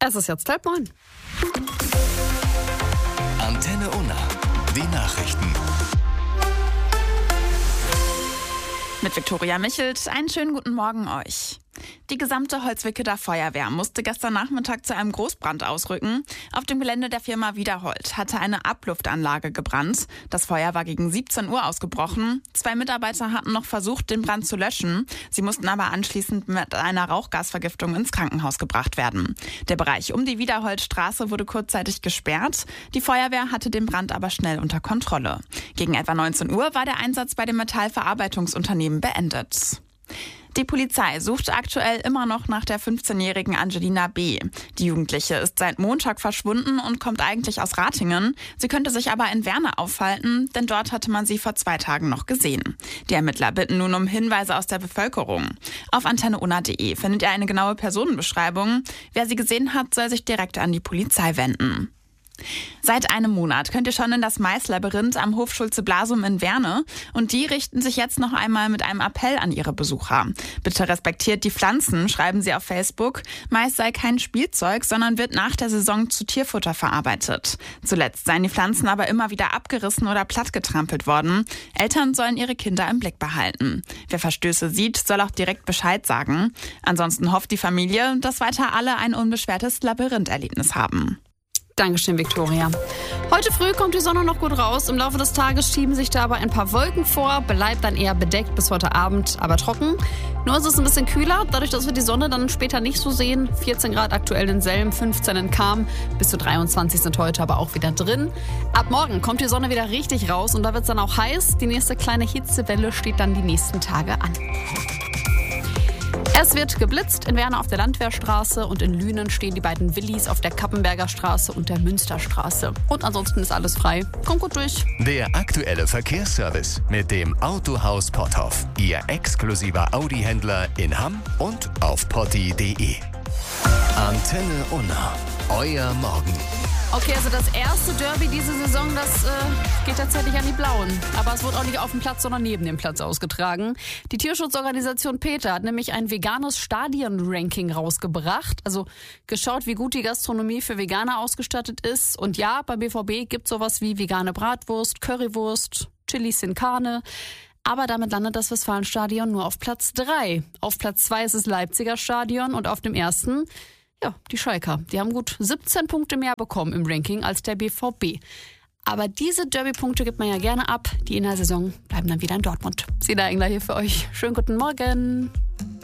Es ist jetzt 8:30. Antenne Unna, die Nachrichten. Mit Viktoria Michelt, einen schönen guten Morgen euch. Die gesamte Holzwickeler Feuerwehr musste gestern Nachmittag zu einem Großbrand ausrücken. Auf dem Gelände der Firma Wiederhold hatte eine Abluftanlage gebrannt. Das Feuer war gegen 17 Uhr ausgebrochen. 2 Mitarbeiter hatten noch versucht, den Brand zu löschen. Sie mussten aber anschließend mit einer Rauchgasvergiftung ins Krankenhaus gebracht werden. Der Bereich um die Wiederholdstraße wurde kurzzeitig gesperrt. Die Feuerwehr hatte den Brand aber schnell unter Kontrolle. Gegen etwa 19 Uhr war der Einsatz bei dem Metallverarbeitungsunternehmen beendet. Die Polizei sucht aktuell immer noch nach der 15-jährigen Angelina B. Die Jugendliche ist seit Montag verschwunden und kommt eigentlich aus Ratingen. Sie könnte sich aber in Werne aufhalten, denn dort hatte man sie vor 2 Tagen noch gesehen. Die Ermittler bitten nun um Hinweise aus der Bevölkerung. Auf antenneunna.de findet ihr eine genaue Personenbeschreibung. Wer sie gesehen hat, soll sich direkt an die Polizei wenden. Seit einem Monat könnt ihr schon in das Maislabyrinth am Hof Schulze-Blasum in Werne und die richten sich jetzt noch einmal mit einem Appell an ihre Besucher. Bitte respektiert die Pflanzen, schreiben sie auf Facebook. Mais sei kein Spielzeug, sondern wird nach der Saison zu Tierfutter verarbeitet. Zuletzt seien die Pflanzen aber immer wieder abgerissen oder plattgetrampelt worden. Eltern sollen ihre Kinder im Blick behalten. Wer Verstöße sieht, soll auch direkt Bescheid sagen. Ansonsten hofft die Familie, dass weiter alle ein unbeschwertes Labyrintherlebnis haben. Dankeschön, Viktoria. Heute früh kommt die Sonne noch gut raus. Im Laufe des Tages schieben sich da aber ein paar Wolken vor, bleibt dann eher bedeckt bis heute Abend, aber trocken. Nur ist es ein bisschen kühler, dadurch, dass wir die Sonne dann später nicht so sehen. 14 Grad aktuell in Selm, 15 in Cham, bis zu 23 sind heute aber auch wieder drin. Ab morgen kommt die Sonne wieder richtig raus und da wird es dann auch heiß. Die nächste kleine Hitzewelle steht dann die nächsten Tage an. Es wird geblitzt in Werne auf der Landwehrstraße und in Lünen stehen die beiden Willis auf der Kappenberger Straße und der Münsterstraße. Und ansonsten ist alles frei. Kommt gut durch. Der aktuelle Verkehrsservice mit dem Autohaus Potthoff. Ihr exklusiver Audi-Händler in Hamm und auf potti.de. Antenne Unna, euer Morgen. Okay, also das erste Derby diese Saison, das geht tatsächlich an die Blauen. Aber es wird auch nicht auf dem Platz, sondern neben dem Platz ausgetragen. Die Tierschutzorganisation PETA hat nämlich ein veganes Stadion-Ranking rausgebracht. Also geschaut, wie gut die Gastronomie für Veganer ausgestattet ist. Und ja, beim BVB gibt es sowas wie vegane Bratwurst, Currywurst, Chili sin Carne. Aber damit landet das Westfalenstadion nur auf Platz 3. Auf Platz 2 ist das Leipziger Stadion und auf dem ersten... Ja, die Schalker. Die haben gut 17 Punkte mehr bekommen im Ranking als der BVB. Aber diese Derby-Punkte gibt man ja gerne ab. Die in der Saison bleiben dann wieder in Dortmund. Sina Engler hier für euch. Schönen guten Morgen.